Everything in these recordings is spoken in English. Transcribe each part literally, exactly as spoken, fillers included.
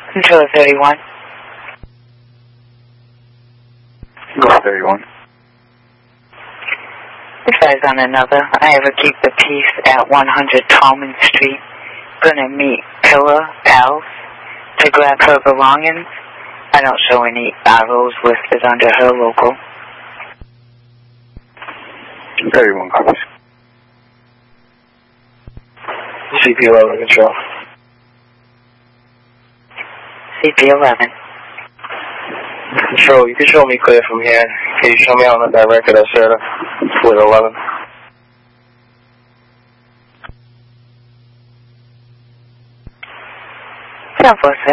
Control thirty-one. Go thirty-one. This guy's on another. I ever keep the peace at one hundred Tolman Street. Gonna meet Pillar Pals to grab her belongings. I don't show any arrows listed under her logo. thirty-one copies. C P eleven control. C P eleven. Control, you can show me clear from here. Can you show me on the direct of that Serta with eleven? ten four, sir.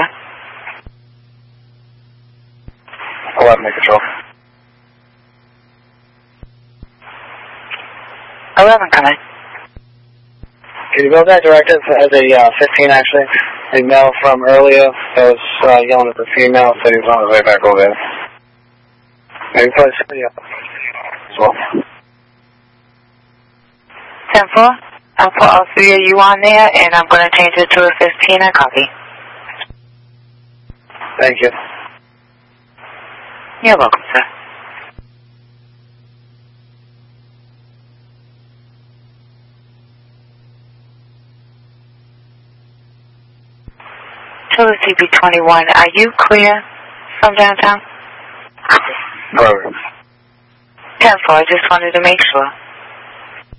eleven in control. eleven coming. Can you build that directive as a uh, fifteen actually? A male from earlier that was uh, yelling at the female, said he was on his way back over there. Maybe probably somebody else as well. ten four. I'll put all three of you on there, and I'm going to change it to a fifteen. I copy. Thank you. You're welcome, sir. To the C B twenty-one, are you clear from downtown? Robert. ten four, I just wanted to make sure.